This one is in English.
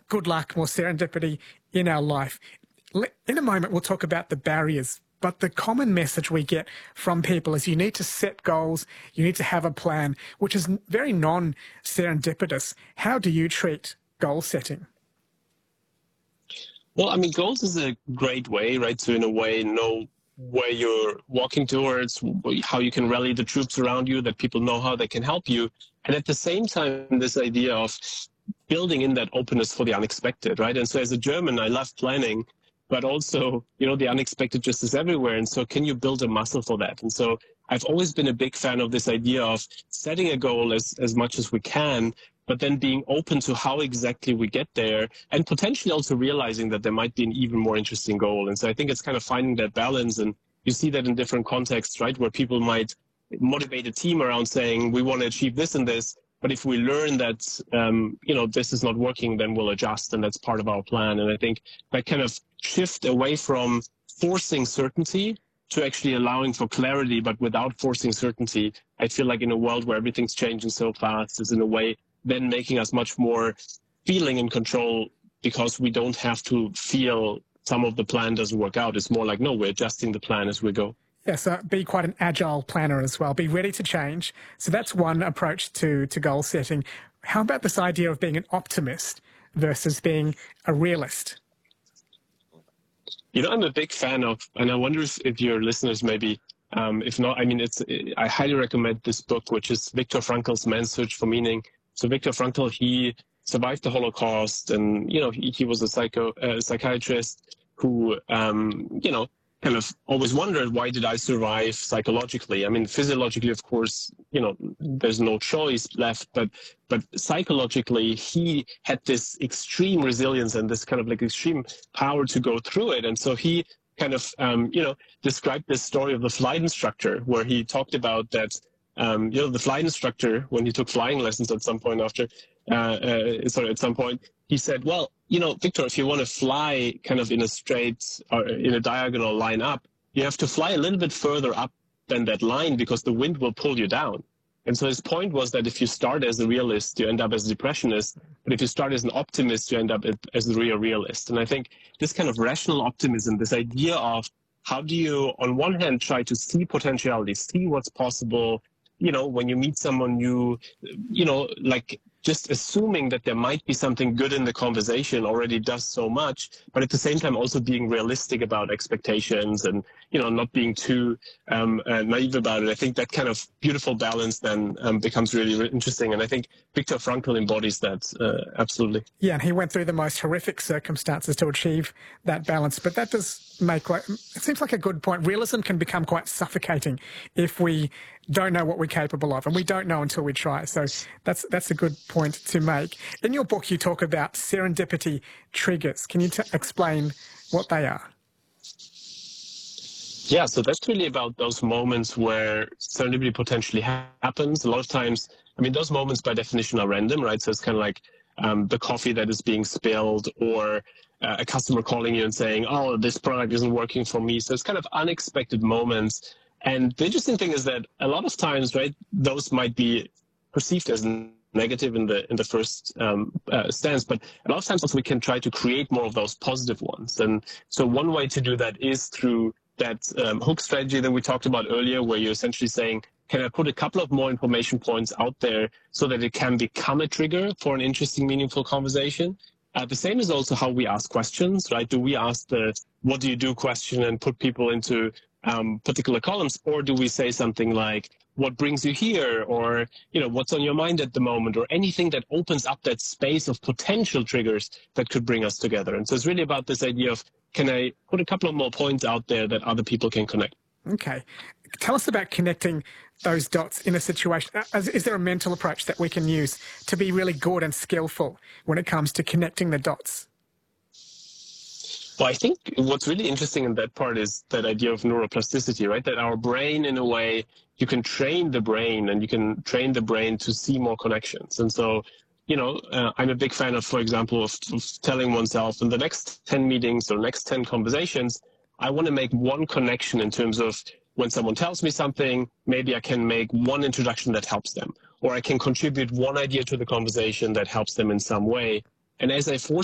good luck, more serendipity in our life. In a moment, we'll talk about the barriers, but the common message we get from people is you need to set goals, you need to have a plan, which is very non-serendipitous. How do you treat goal setting? Well, I mean, goals is a great way, right, to in a way know where you're walking towards, how you can rally the troops around you, that people know how they can help you. And at the same time, this idea of building in that openness for the unexpected, right? And so as a German, I love planning, but also, the unexpected just is everywhere. And so can you build a muscle for that? And so I've always been a big fan of this idea of setting a goal as much as we can, but then being open to how exactly we get there, and potentially also realizing that there might be an even more interesting goal. And so I think it's kind of finding that balance, and you see that in different contexts, right, where people might motivate a team around saying, we want to achieve this and this, but if we learn that, this is not working, then we'll adjust, and that's part of our plan. And I think that kind of shift away from forcing certainty to actually allowing for clarity, but without forcing certainty, I feel like in a world where everything's changing so fast is in a way then making us much more feeling in control, because we don't have to feel some of the plan doesn't work out. It's more like, no, we're adjusting the plan as we go. Yeah, so be quite an agile planner as well. Be ready to change. So that's one approach to goal setting. How about this idea of being an optimist versus being a realist? I'm a big fan of, and I wonder if your listeners maybe, if not, I mean, I highly recommend this book, which is Viktor Frankl's Man's Search for Meaning. So Viktor Frankl, he survived the Holocaust, and, he was a psychiatrist who, kind of always wondered, why did I survive psychologically? I mean, physiologically, of course, there's no choice left, but psychologically, he had this extreme resilience and this kind of like extreme power to go through it. And so he kind of, described this story of the flight instructor, where he talked about that, the flight instructor, when he took flying lessons at some point he said, well, Victor, if you want to fly kind of in a straight or in a diagonal line up, you have to fly a little bit further up than that line, because the wind will pull you down. And so his point was that if you start as a realist, you end up as a depressionist. But if you start as an optimist, you end up as a real realist. And I think this kind of rational optimism, this idea of how do you, on one hand, try to see potentiality, see what's possible, when you meet someone new, like just assuming that there might be something good in the conversation already does so much, but at the same time also being realistic about expectations and, not being too naive about it. I think that kind of beautiful balance then becomes really interesting. And I think Viktor Frankl embodies that absolutely. Yeah, and he went through the most horrific circumstances to achieve that balance. But that does make, it seems like a good point. Realism can become quite suffocating if we don't know what we're capable of, and we don't know until we try. So that's a good point to make. In your book, you talk about serendipity triggers. Can you explain what they are? Yeah, so that's really about those moments where serendipity potentially happens. A lot of times, I mean, those moments by definition are random, right? So it's kind of like the coffee that is being spilled, or a customer calling you and saying, oh, this product isn't working for me. So it's kind of unexpected moments. And the interesting thing is that a lot of times, right, those might be perceived as negative in the first stance, but a lot of times also we can try to create more of those positive ones. And so one way to do that is through that hook strategy that we talked about earlier, where you're essentially saying, can I put a couple of more information points out there so that it can become a trigger for an interesting, meaningful conversation? The same is also how we ask questions, right? Do we ask the what do you do question and put people into particular columns, or do we say something like, what brings you here, or what's on your mind at the moment, or anything that opens up that space of potential triggers that could bring us together? And so it's really about this idea of, can I put a couple of more points out there that other people can connect? Okay. Tell us about connecting those dots in a situation. Is there a mental approach that we can use to be really good and skillful when it comes to connecting the dots? Well, I think what's really interesting in that part is that idea of neuroplasticity, right? That our brain, in a way, you can train the brain, and you can train the brain to see more connections. And so, I'm a big fan of, for example, of telling oneself in the next 10 meetings or next 10 conversations, I want to make one connection in terms of when someone tells me something, maybe I can make one introduction that helps them, or I can contribute one idea to the conversation that helps them in some way. And as I force